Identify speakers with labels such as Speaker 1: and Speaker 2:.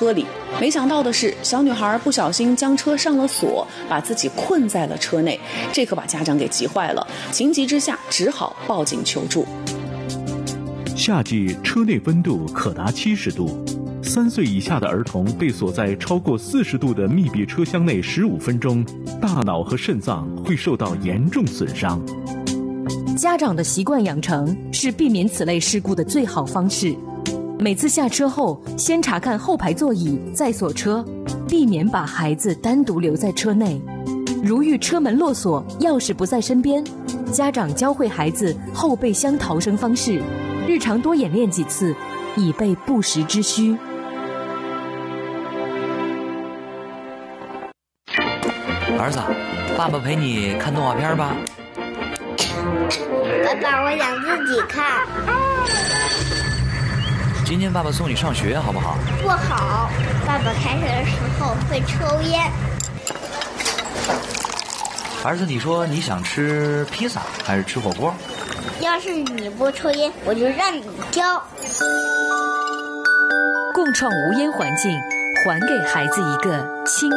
Speaker 1: 车里。没想到的是，小女孩不小心将车上了锁，把自己困在了车内，这可把家长给急坏了。情急之下，只好报警求助。
Speaker 2: 夏季车内温度可达70度，3岁以下的儿童被锁在超过40度的密闭车厢内15分钟，大脑和肾脏会受到严重损伤。
Speaker 3: 家长的习惯养成是避免此类事故的最好方式。每次下车后，先查看后排座椅，再锁车，避免把孩子单独留在车内。如遇车门落锁，钥匙不在身边，家长教会孩子后备箱逃生方式，日常多演练几次，以备不时之需。
Speaker 4: 儿子，爸爸陪你看动画片吧。
Speaker 5: 爸爸，我想自己看。
Speaker 4: 今天爸爸送你上学好不好？
Speaker 5: 不好，爸爸开车的时候会抽烟。
Speaker 4: 儿子，你说你想吃披萨还是吃火锅？
Speaker 5: 要是你不抽烟，我就让你教。
Speaker 3: 共创无烟环境，还给孩子一个清